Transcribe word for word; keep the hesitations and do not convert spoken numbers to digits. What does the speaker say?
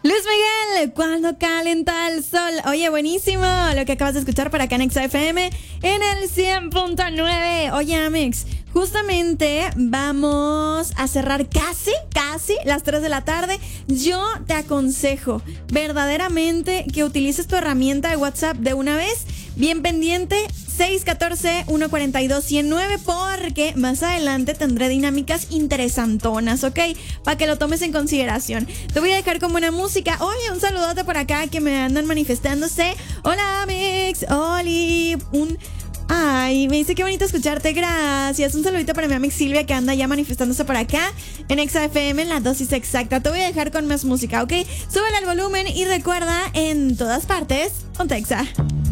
Luis Miguel, cuando calienta el sol. Oye, buenísimo lo que acabas de escuchar por acá en Exa F M en el cien punto nueve. Oye, Amex, justamente vamos a cerrar casi, casi las tres de la tarde. Yo te aconsejo verdaderamente que utilices tu herramienta de WhatsApp de una vez, bien pendiente, seis uno cuatro, uno cuatro dos, uno cero nueve, porque más adelante tendré dinámicas interesantonas, ¿ok? Para que lo tomes en consideración. Te voy a dejar con buena música. Oye, un saludote por acá que me andan manifestándose. Hola, Mix. Oli. Un... Ay, me dice qué bonito escucharte, gracias. Un saludito para mi amiga Silvia que anda ya manifestándose por acá en Exa F M en la dosis exacta. Te voy a dejar con más música, ¿ok? Súbele al volumen y recuerda, en todas partes, ponte Exa.